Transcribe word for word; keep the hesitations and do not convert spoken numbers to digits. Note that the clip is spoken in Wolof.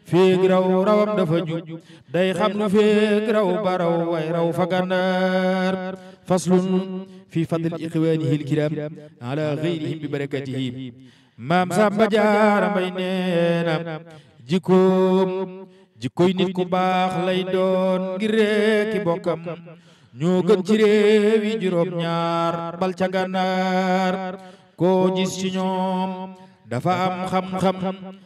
féeg raw rawam dafa jub day xam lu féeg raw ba raw way raw fa gànnaar faslun fi fadl ixwaanihi alkiram ala gayrihim bi barakatihi maam Samba Jaara Mbay neena jikkoom jikkoy nit ku baax lay doon ngir rekki bokkam ñoo gën ci réew yi juróom ñaar bal ca gànnaar koo gis ci ñoom dafa am xam-xam